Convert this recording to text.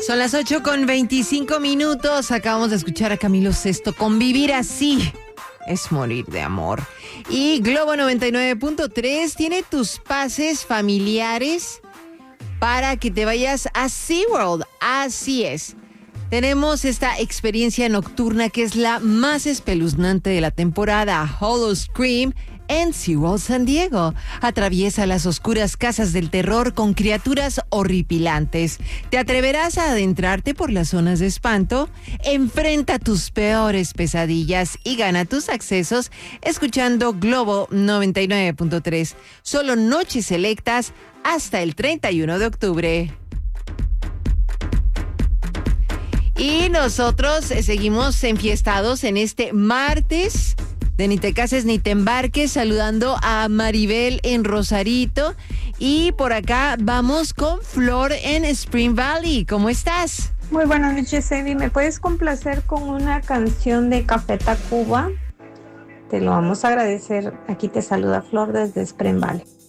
Son las 8:25. Acabamos de escuchar a Camilo Sesto. Convivir así es morir de amor. Y Globo 99.3 tiene tus pases familiares para que te vayas a SeaWorld. Así es. Tenemos esta experiencia nocturna que es la más espeluznante de la temporada, Howl-O-Scream, en SeaWorld San Diego. Atraviesa las oscuras casas del terror con criaturas horripilantes. ¿Te atreverás a adentrarte por las zonas de espanto? Enfrenta tus peores pesadillas y gana tus accesos escuchando Globo 99.3. Solo noches selectas hasta el 31 de octubre. Y nosotros seguimos enfiestados en este martes de Ni te cases ni te embarques, saludando a Maribel en Rosarito. Y por acá vamos con Flor en Spring Valley. ¿Cómo estás? Muy buenas noches, Eddie. ¿Me puedes complacer con una canción de Café Tacuba? Te lo vamos a agradecer. Aquí te saluda Flor desde Spring Valley.